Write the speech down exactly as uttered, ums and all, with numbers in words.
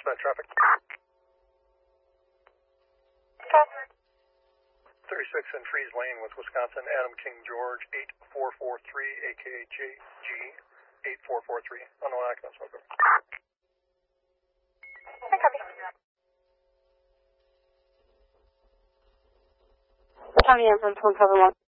Dispatch traffic. thirty-six in Freeze Lane with Wisconsin, Adam King George, eight four four three, A K A J G, eight four four three. On the line, I can smoke over. County Ambulance one seven one.